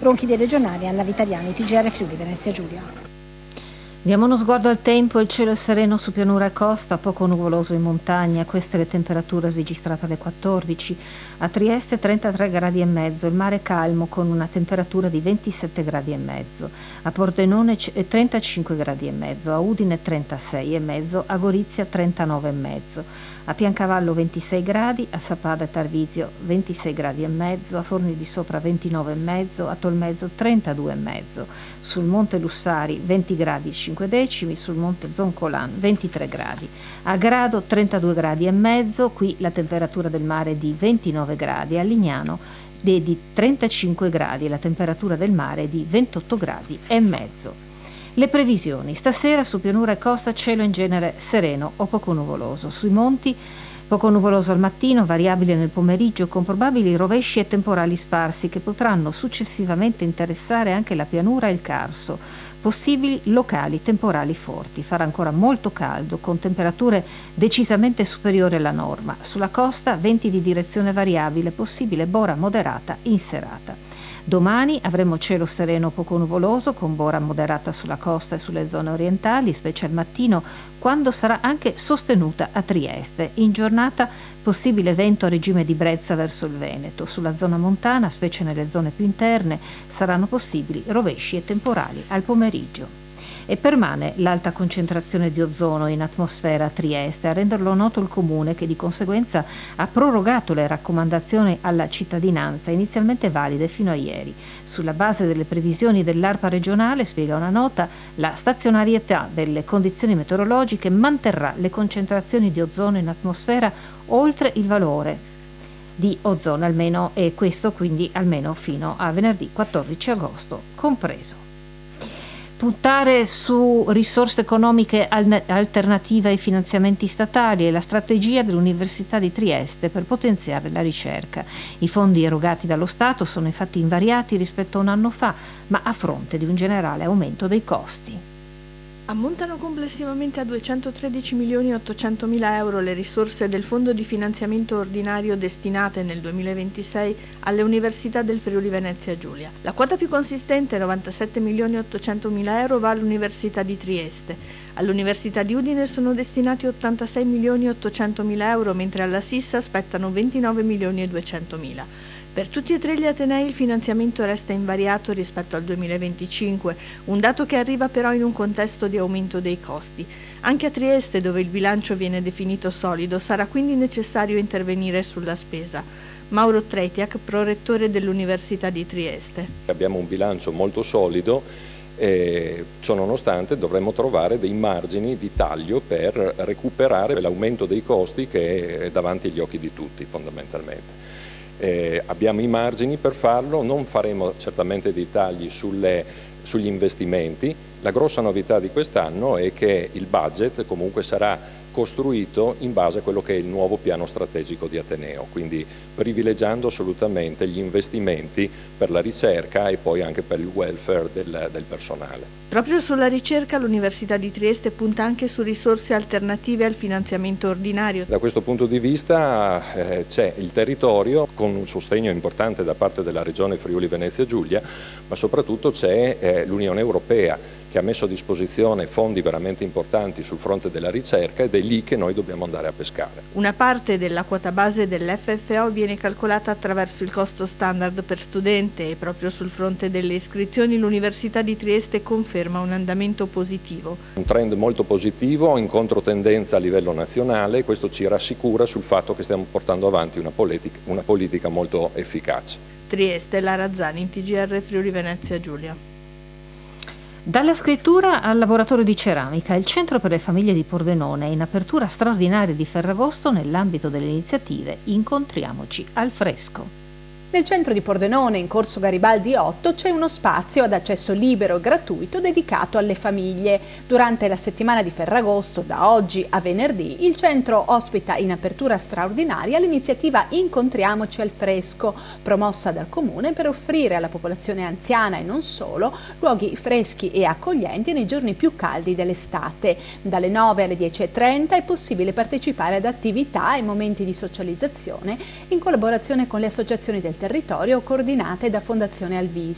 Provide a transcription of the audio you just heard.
Ronchi dei regionali, Anna Vitaliani, TGR Friuli Venezia Giulia. Diamo uno sguardo al tempo, il cielo è sereno su pianura e costa, poco nuvoloso in montagna, queste le temperature registrate alle 14, a Trieste 33 gradi e mezzo, il mare calmo con una temperatura di 27 gradi e mezzo, a Pordenone 35 gradi e mezzo, a Udine 36 e mezzo, a Gorizia 39 e mezzo, a Piancavallo 26 gradi, a Sappada e Tarvisio 26 gradi e mezzo, a Forni di Sopra 29 e mezzo, a Tolmezzo 32 e mezzo, sul Monte Lussari 20 gradi e 5 decimi, sul Monte Zoncolan 23 gradi, a Grado 32 gradi e mezzo, qui la temperatura del mare è di 29 gradi, a Lignano è di 35 gradi, la temperatura del mare è di 28 gradi e mezzo. Le previsioni: stasera su pianura e costa cielo in genere sereno o poco nuvoloso, sui monti poco nuvoloso al mattino, variabile nel pomeriggio con probabili rovesci e temporali sparsi che potranno successivamente interessare anche la pianura e il Carso, possibili locali temporali forti. Farà ancora molto caldo con temperature decisamente superiori alla norma, sulla costa venti di direzione variabile, possibile bora moderata in serata. Domani avremo cielo sereno poco nuvoloso con bora moderata sulla costa e sulle zone orientali, specie al mattino, quando sarà anche sostenuta a Trieste. In giornata possibile vento a regime di brezza verso il Veneto. Sulla zona montana, specie nelle zone più interne, saranno possibili rovesci e temporali al pomeriggio. E permane l'alta concentrazione di ozono in atmosfera a Trieste, a renderlo noto il Comune che di conseguenza ha prorogato le raccomandazioni alla cittadinanza inizialmente valide fino a ieri. Sulla base delle previsioni dell'ARPA regionale, spiega una nota, la stazionarietà delle condizioni meteorologiche manterrà le concentrazioni di ozono in atmosfera oltre il valore di ozono almeno, e questo quindi almeno fino a venerdì 14 agosto compreso. Puntare su risorse economiche alternative ai finanziamenti statali è la strategia dell'Università di Trieste per potenziare la ricerca. I fondi erogati dallo Stato sono infatti invariati rispetto a un anno fa, ma a fronte di un generale aumento dei costi. Ammontano complessivamente a 213.800.000 euro le risorse del Fondo di finanziamento ordinario destinate nel 2026 alle università del Friuli Venezia Giulia. La quota più consistente, 97.800.000 euro, va all'Università di Trieste. All'Università di Udine sono destinati 86.800.000 euro, mentre alla SISSA spettano 29.200.000. Per tutti e tre gli atenei il finanziamento resta invariato rispetto al 2025, un dato che arriva però in un contesto di aumento dei costi. Anche a Trieste, dove il bilancio viene definito solido, sarà quindi necessario intervenire sulla spesa. Mauro Tretiak, prorettore dell'Università di Trieste. Abbiamo un bilancio molto solido e ciò nonostante dovremo trovare dei margini di taglio per recuperare l'aumento dei costi che è davanti agli occhi di tutti fondamentalmente. Abbiamo i margini per farlo, non faremo certamente dei tagli sugli investimenti. La grossa novità di quest'anno è che il budget comunque sarà costruito in base a quello che è il nuovo piano strategico di Ateneo, quindi privilegiando assolutamente gli investimenti per la ricerca e poi anche per il welfare del personale. Proprio sulla ricerca l'Università di Trieste punta anche su risorse alternative al finanziamento ordinario. Da questo punto di vista c'è il territorio con un sostegno importante da parte della Regione Friuli Venezia Giulia, ma soprattutto c'è l'Unione Europea che ha messo a disposizione fondi veramente importanti sul fronte della ricerca ed è lì che noi dobbiamo andare a pescare. Una parte della quota base dell'FFO viene calcolata attraverso il costo standard per studente e proprio sul fronte delle iscrizioni l'Università di Trieste conferma un andamento positivo. Un trend molto positivo, in controtendenza a livello nazionale, questo ci rassicura sul fatto che stiamo portando avanti una politica molto efficace. Trieste, Lara Zani, TGR Friuli Venezia Giulia. Dalla scrittura al laboratorio di ceramica, il Centro per le Famiglie di Pordenone è in apertura straordinaria di Ferragosto nell'ambito delle iniziative Incontriamoci al fresco. Nel centro di Pordenone, in corso Garibaldi 8, c'è uno spazio ad accesso libero e gratuito dedicato alle famiglie. Durante la settimana di Ferragosto, da oggi a venerdì, il centro ospita in apertura straordinaria l'iniziativa Incontriamoci al fresco, promossa dal Comune per offrire alla popolazione anziana e non solo luoghi freschi e accoglienti nei giorni più caldi dell'estate. Dalle 9 alle 10:30 è possibile partecipare ad attività e momenti di socializzazione in collaborazione con le associazioni del territorio coordinate da Fondazione Alvisi.